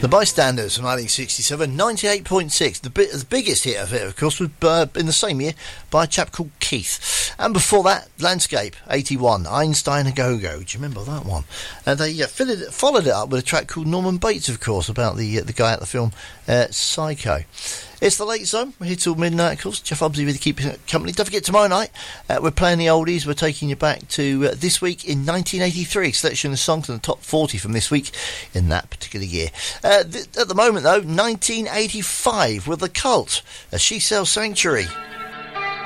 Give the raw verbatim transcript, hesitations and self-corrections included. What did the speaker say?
The Bystanders from nineteen sixty-seven, ninety-eight point six. The, bi- the biggest hit of it, of course, was uh, in the same year by a chap called Keith. And before that, Landscape, eighty-one, Einstein A Go-Go. Do you remember that one? And they uh, followed, it, followed it up with a track called Norman Bates, of course, about the uh, the guy at the film uh, Psycho. It's the Late Zone. We're here till midnight, of course. Jeff Ubsey with you, keep you company. Don't forget, tomorrow night, uh, we're playing the oldies. We're taking you back to uh, this week in nineteen eighty-three. Selection of songs in the top forty from this week in that particular year. Uh, th- at the moment, though, nineteen eighty-five with The Cult, as She Sells Sanctuary.